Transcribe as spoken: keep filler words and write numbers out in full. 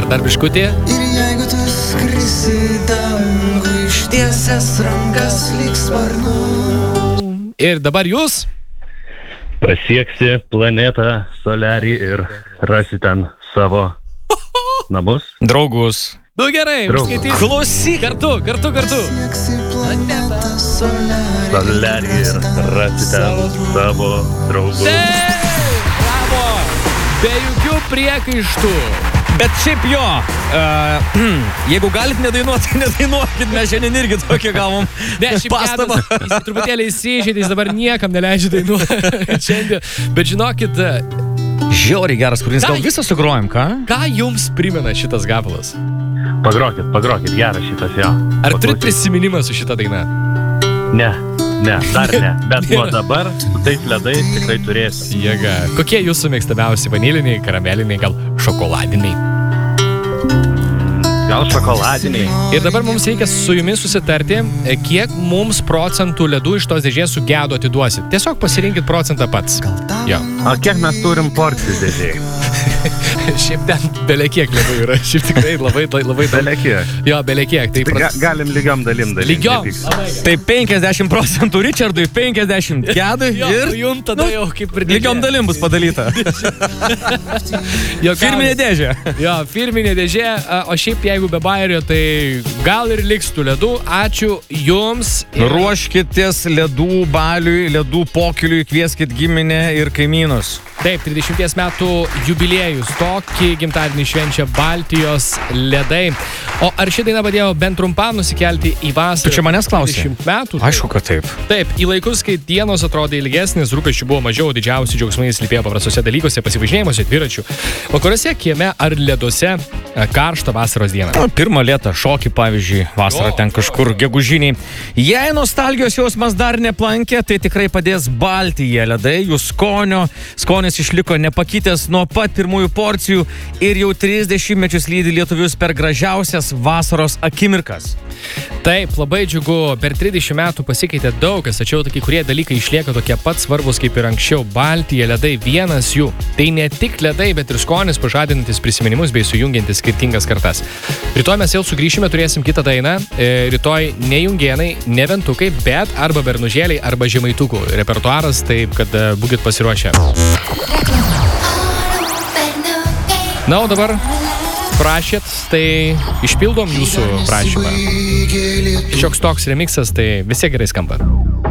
Dar, dar biškutė. Ir jeigu tu skrisi dangų, ištiesęs rankas lyg sparnu. Ir dabar jūs? Pasieksi planetą Solarį ir rasi ten savo namus. Draugus. Nu gerai, skaitysiu. Klausyk. Kartu, kartu, kartu. Sieksi planetą Solarį. Solarį ir rasi ten savo draugus. Taip, bravo. Be jokių priekaištų. Bet šiaip jo, uh, jeigu galit nedainuoti, nedainuokit, mes šiandien irgi tokį gavom pastabą. Jis truputėlį įsižeidė, jis dabar niekam neleidžia dainuoti šiandien. Bet žinokit, Žiauriai geras kūrinys, gal Ką- visą sugrojam, ką? ką jums primena šitas gabalas? Pagrokit, pagrokit, geras šitas jo. Ar turit Paklausyk. prisiminimą su šita daina? Ne, ne, dar ne. Bet nuo dabar su tais ledais tikrai turėsi. Jėga. Kokie jūsų mėgstamiausi vaniliniai, karameliniai, gal šokoladiniai? Gal šokoladiniai. Ir dabar mums reikia su jumis susitarti, kiek mums procentų ledų iš tos dėžės sugedo atiduosit. Tiesiog pasirinkit procentą pats. Jo. O kiek mes turim porcijų dėžiai? Šiaip ten belekiek ledų yra. Šiaip tikrai labai, labai daug. Belekiek. Jo, belekiek. Tai Tai ga, proc- galim lygiom dalim dalim. Lygiom. nepyks. Labai gerai. Tai penkiasdešimt procentų Richardui, penkiasdešimt Kedui Jo, ir jum tada jau kaip ir dėžė. lygiom dalim bus padalyta. Jo, Firminė dėžė. Jo, firminė dėžė, a, o šiaip jeigu be bairio, tai gal ir liks tų ledų. Ačiū jums. Ir- Ruoškitės ledų baliui, ledų pokyliui, kvieskit giminę ir kaimynus. Taip, trisdešimties metų jubiliejus. Tokį gimtadienį švenčia Baltijos ledai. O ar ši daina padėjo bent trumpam nusikelti į vasarą? Tu čia manęs klausi? trisdešimt metų. Aišku, kad taip. Taip, į laikus, kai dienos atrodė ilgesnis, rūpesčių buvo mažiau, didžiausi džiaugsmai slypėjo paprastose dalykuose, pasivažinėjimuose, dviračių. Vakaruose, kieme ar leduose e, karštą vasaros dieną. Nu, pirmą lietą šokį, pavyzdžiui, vasarą O. ten kažkur gegužiniai. Jei nostalgijos jausmas dar neplankė, tai tikrai padės Baltija ledai. Jų skonio, skonis išliko nepakitęs nuo pat pirmųjų porcijų ir jau trisdešimt mečius lydi lietuvius per gražiausias vasaros akimirkas. Taip, labai džiugu, per trisdešimt metų pasikeitė daug kas, tačiau tokie kurie dalykai išlieka tokie pat svarbus kaip ir anksčiau. Baltija ledai vienas jų. Tai ne tik ledai, bet ir skonis pažadinantis prisiminimus bei sujungiantis skirtingas kartas. Rytoj mes vėl sugrįšime, turėsim kitą dainą. E, rytoj ne jungienai, ne ventukai, bet arba bernužėliai, arba žemaitukų repertuaras, taip kad e, būkit pasiruošę. Na, o dabar prašėt, tai išpildom jūsų prašymą. Šioks toks remixas, tai visi gerai skamba.